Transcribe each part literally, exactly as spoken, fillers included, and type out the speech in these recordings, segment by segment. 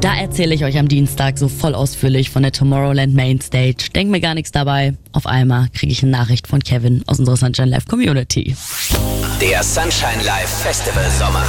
Da erzähle ich euch am Dienstag so voll ausführlich von der Tomorrowland Mainstage. Denk mir gar nichts dabei. Auf einmal kriege ich eine Nachricht von Kevin aus unserer Sunshine Live Community. Der Sunshine Live Festival Sommer.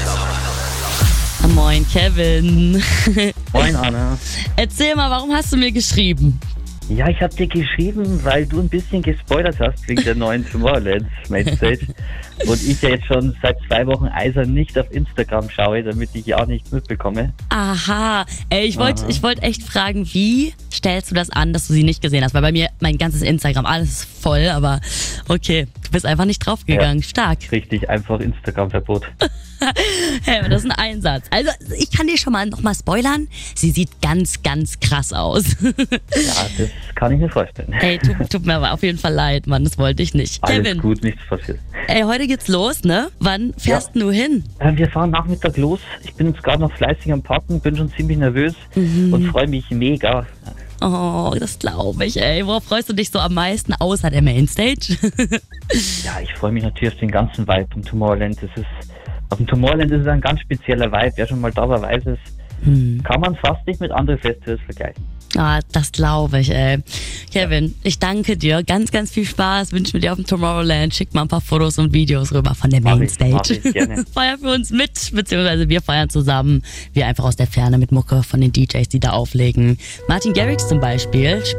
Moin Kevin. Moin Anna. Erzähl mal, warum hast du mir geschrieben? Ja, ich habe dir geschrieben, weil du ein bisschen gespoilert hast wegen der neuen Tomorrowland Mainstage. Und ich ja jetzt schon seit zwei Wochen eisern nicht auf Instagram schaue, damit ich ja auch nichts mitbekomme. Aha. Ey, ich wollte ich wollt echt fragen, wie stellst du das an, dass du sie nicht gesehen hast? Weil bei mir, mein ganzes Instagram, alles ist voll, aber okay, du bist einfach nicht draufgegangen. Ja, stark. Richtig, einfach Instagram-Verbot. Hey, das ist ein Einsatz. Also, ich kann dir schon mal nochmal spoilern. Sie sieht ganz, ganz krass aus. Ja, das kann ich mir vorstellen. Hey, tut, tut mir aber auf jeden Fall leid, Mann. Das wollte ich nicht. Alles Kevin, gut, nichts passiert. Ey, heute geht's los, ne? Wann fährst Ja. du hin? Äh, Wir fahren Nachmittag los. Ich bin jetzt gerade noch fleißig am Packen, bin schon ziemlich nervös und freue mich mega. Oh, das glaube ich, ey. Worauf freust du dich so am meisten, außer der Mainstage? Ja, ich freue mich natürlich auf den ganzen Vibe vom Tomorrowland. Das ist, auf dem Tomorrowland ist es ein ganz spezieller Vibe. Wer schon mal da war, weiß es. Kann man fast nicht mit anderen Festivals vergleichen. Ah, das glaube ich, ey. Kevin, ich danke dir. Ganz, ganz viel Spaß. Wünsche mir dir auf dem Tomorrowland. Schick mal ein paar Fotos und Videos rüber von der Mach ich, Mainstage. mach ich gerne. Feier für uns mit, beziehungsweise wir feiern zusammen. Wir einfach aus der Ferne mit Mucke von den D Js, die da auflegen. Martin Garrix zum Beispiel